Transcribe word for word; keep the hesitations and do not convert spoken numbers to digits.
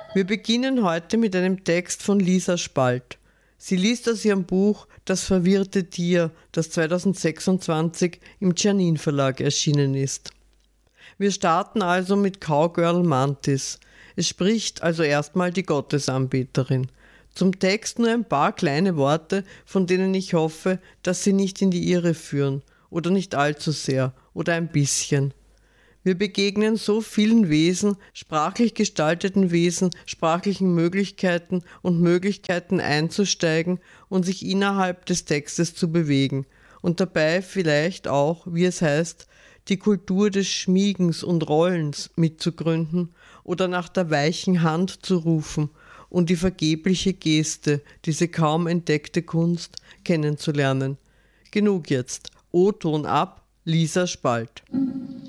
Wir beginnen heute mit einem Text von Lisa Spalt. Sie liest aus ihrem Buch Das verwirrte Tier, das zweitausendsechsundzwanzig im Tschernin Verlag erschienen ist. Wir starten also mit Cowgirl Mantis. Es spricht also erstmal die Gottesanbeterin. Zum Text nur ein paar kleine Worte, von denen ich hoffe, dass sie nicht in die Irre führen oder nicht allzu sehr oder ein bisschen. Wir begegnen so vielen Wesen, sprachlich gestalteten Wesen, sprachlichen Möglichkeiten und Möglichkeiten einzusteigen und sich innerhalb des Textes zu bewegen und dabei vielleicht auch, wie es heißt, die Kultur des Schmiegens und Rollens mitzugründen oder nach der weichen Hand zu rufen und die vergebliche Geste, diese kaum entdeckte Kunst, kennenzulernen. Genug jetzt. O-Ton ab, Lisa Spalt.